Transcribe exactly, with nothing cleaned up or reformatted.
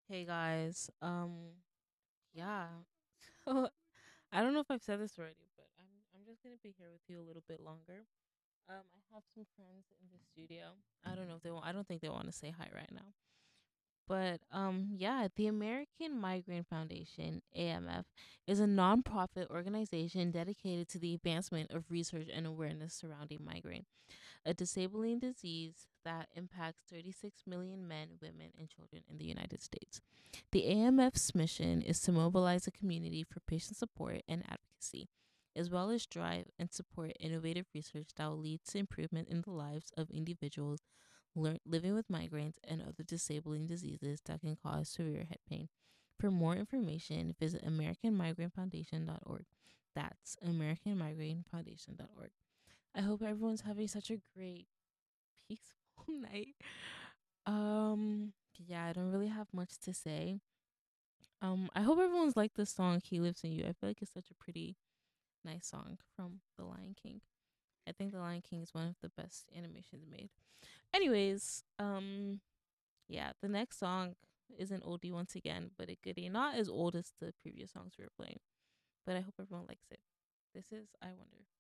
Hey guys, um, yeah. So I don't know if I've said this already, but I'm I'm just gonna be here with you a little bit longer. Um, I have some friends in the studio. I don't know if they want. I don't think they want to say hi right now. But um, yeah, the American Migraine Foundation (A M F) is a nonprofit organization dedicated to the advancement of research and awareness surrounding migraine, a disabling disease that impacts thirty-six million men, women, and children in the United States. The A M F's mission is to mobilize the community for patient support and advocacy, as well as drive and support innovative research that will lead to improvement in the lives of individuals lear- living with migraines and other disabling diseases that can cause severe head pain. For more information, visit american migraine foundation dot org. That's american migraine foundation dot org. I hope everyone's having such a great, peaceful night. Um, yeah, I don't really have much to say. Um, I hope everyone's liked this song "He Lives in You." I feel like it's such a pretty nice song from The Lion King. I think The Lion King is one of the best animations made. Anyways, um, yeah, the next song is an oldie once again, but a goodie. Not as old as the previous songs we were playing, but I hope everyone likes it. This is I Wonder.